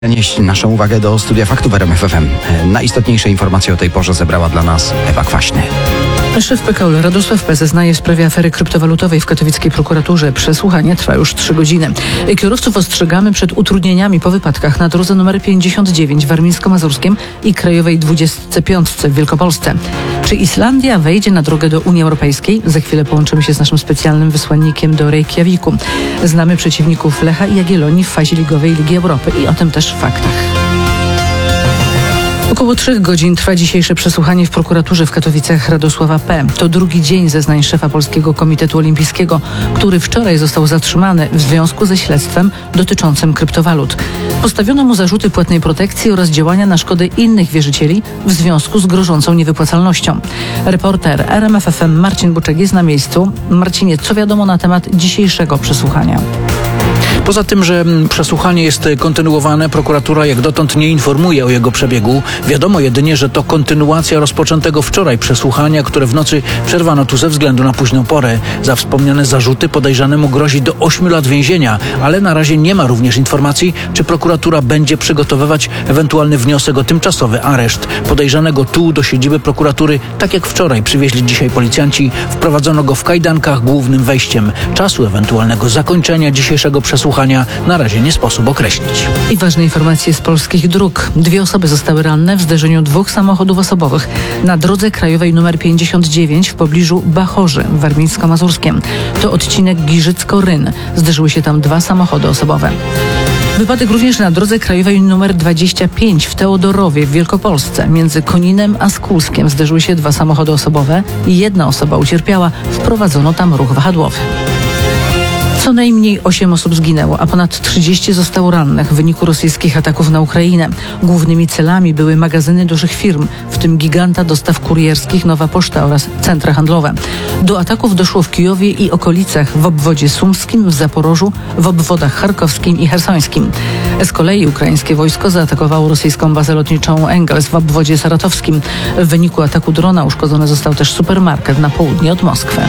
Nieść naszą uwagę do studia faktów RMF FM. Najistotniejsze informacje o tej porze zebrała dla nas Ewa Kwaśny. Szef PKO Radosław P. zeznaje w sprawie afery kryptowalutowej w katowickiej prokuraturze. Przesłuchanie trwa już 3 godziny. Kierowców ostrzegamy przed utrudnieniami po wypadkach na drodze nr 59 w Warmińsko-Mazurskiem i Krajowej 25 w Wielkopolsce. Czy Islandia wejdzie na drogę do Unii Europejskiej? Za chwilę połączymy się z naszym specjalnym wysłannikiem do Reykjaviku. Znamy przeciwników Lecha i Jagiellonii w fazie ligowej Ligi Europy i o tym też w faktach. Około 3 godzin trwa dzisiejsze przesłuchanie w prokuraturze w Katowicach Radosława P. To drugi dzień zeznań szefa Polskiego Komitetu Olimpijskiego, który wczoraj został zatrzymany w związku ze śledztwem dotyczącym kryptowalut. Postawiono mu zarzuty płatnej protekcji oraz działania na szkodę innych wierzycieli w związku z grożącą niewypłacalnością. Reporter RMF FM Marcin Buczek jest na miejscu. Marcinie, co wiadomo na temat dzisiejszego przesłuchania? Poza tym, że przesłuchanie jest kontynuowane, prokuratura jak dotąd nie informuje o jego przebiegu. Wiadomo jedynie, że to kontynuacja rozpoczętego wczoraj przesłuchania, które w nocy przerwano tu ze względu na późną porę. Za wspomniane zarzuty podejrzanemu grozi do 8 lat więzienia, ale na razie nie ma również informacji, czy prokuratura będzie przygotowywać ewentualny wniosek o tymczasowy areszt. Podejrzanego tu do siedziby prokuratury, tak jak wczoraj przywieźli dzisiaj policjanci, wprowadzono go w kajdankach głównym wejściem. Czasu ewentualnego zakończenia dzisiejszego przesłuchania na razie nie sposób określić. I ważne informacje z polskich dróg. 2 osoby zostały ranne w zderzeniu 2 samochodów osobowych na drodze krajowej nr 59 w pobliżu Bachorzy w Warmińsko-Mazurskiem. To odcinek Giżycko-Ryn. Zderzyły się tam 2 samochody osobowe. Wypadek również na drodze krajowej nr 25 w Teodorowie w Wielkopolsce. Między Koninem a Skulskiem zderzyły się 2 samochody osobowe i 1 osoba ucierpiała. Wprowadzono tam ruch wahadłowy. Co najmniej 8 osób zginęło, a ponad 30 zostało rannych w wyniku rosyjskich ataków na Ukrainę. Głównymi celami były magazyny dużych firm, w tym giganta dostaw kurierskich Nowa Poczta oraz centra handlowe. Do ataków doszło w Kijowie i okolicach, w obwodzie sumskim, w Zaporożu, w obwodach charkowskim i chersońskim. Z kolei ukraińskie wojsko zaatakowało rosyjską bazę lotniczą Engels w obwodzie saratowskim. W wyniku ataku drona uszkodzony został też supermarket na południe od Moskwy.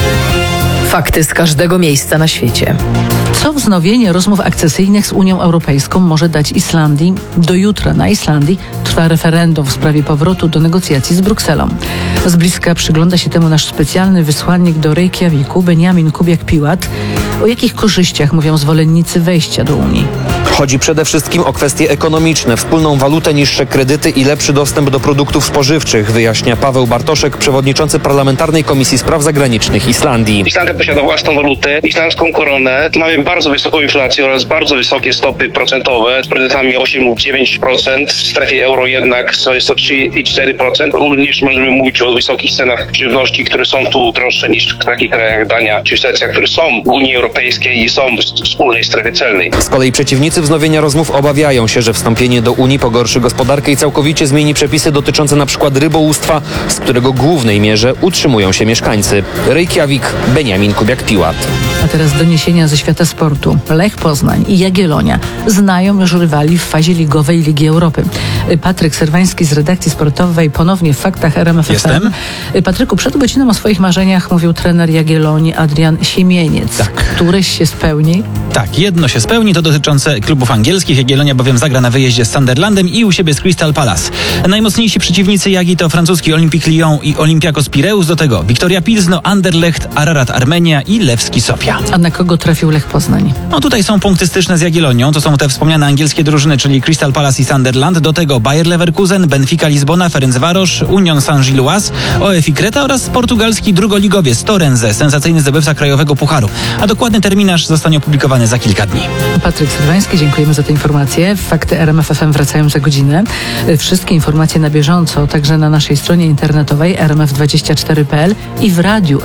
Fakty z każdego miejsca na świecie. Co wznowienie rozmów akcesyjnych z Unią Europejską może dać Islandii? Do jutra na Islandii trwa referendum w sprawie powrotu do negocjacji z Brukselą. Z bliska przygląda się temu nasz specjalny wysłannik do Reykjaviku, Benjamin Kubiak-Piłat. O jakich korzyściach mówią zwolennicy wejścia do Unii? Chodzi przede wszystkim o kwestie ekonomiczne, wspólną walutę, niższe kredyty i lepszy dostęp do produktów spożywczych, wyjaśnia Paweł Bartoszek, przewodniczący Parlamentarnej Komisji Spraw Zagranicznych Islandii. Islandia posiada własną walutę, islandzką koronę. Mamy bardzo wysoką inflację oraz bardzo wysokie stopy procentowe z kredytami 8 lub 9%. W strefie euro jednak jest to 3,4%. Również możemy mówić o wysokich cenach żywności, które są tu droższe niż w takich krajach jak Dania czy Szwecja, które są w Unii Europejskiej i są w wspólnej strefie celnej. Z kolei przeciwnicy wznowienia rozmów obawiają się, że wstąpienie do Unii pogorszy gospodarkę i całkowicie zmieni przepisy dotyczące np. rybołówstwa, z którego w głównej mierze utrzymują się mieszkańcy. Reykjavik, Benjamin Kubiak-Piłat. A teraz doniesienia ze świata sportu. Lech Poznań i Jagiellonia znają już rywali w fazie ligowej Ligi Europy. Patryk Serwański z redakcji sportowej ponownie w faktach RMF FM. Jestem. Patryku, przed godziną o swoich marzeniach mówił trener Jagiellonii Adrian Siemieniec. Tak. Któreś się spełni? Tak, jedno się spełni, to dotyczące klubów angielskich. Jagiellonia bowiem zagra na wyjeździe z Sunderlandem i u siebie z Crystal Palace. Najmocniejsi przeciwnicy Jagi to francuski Olympique Lyon i Olympiakos Pireus, do tego Viktoria Pilzno, Anderlecht, Ararat Armenia i Lewski Sofia. A na kogo trafił Lech Poznań? No tutaj są punkty styczne z Jagiellonią, to są te wspomniane angielskie drużyny, czyli Crystal Palace i Sunderland, do tego Bayer Leverkusen, Benfica Lizbona, Ferencvaros, Union Saint-Gilloise, OFI Kreta oraz portugalski drugoligowiec Torrense, sensacyjny zdobywca krajowego pucharu. A dokładny terminarz zostanie opublikowany za kilka dni. Patryk Serwański, dziękujemy za te informacje. Fakty RMF FM wracają za godzinę. Wszystkie informacje na bieżąco, także na naszej stronie internetowej rmf24.pl i w radiu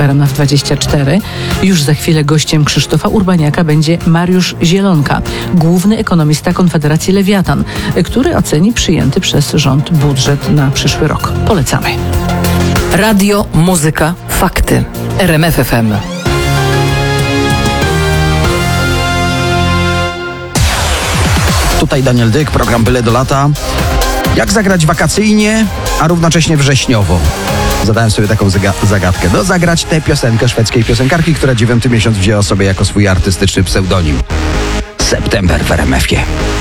RMF24. Już za chwilę gościem Krzysztofa Urbaniaka będzie Mariusz Zielonka, główny ekonomista Konfederacji Lewiatan, który oceni przyjęty przez rząd budżet na przyszły rok. Polecamy. Radio, muzyka, fakty. RMF FM. Tutaj Daniel Dyk, program Byle do lata. Jak zagrać wakacyjnie, a równocześnie wrześniowo? Zadałem sobie taką zagadkę. No, zagrać tę piosenkę szwedzkiej piosenkarki, która 9. miesiąc wzięła sobie jako swój artystyczny pseudonim. September w RMF-ie.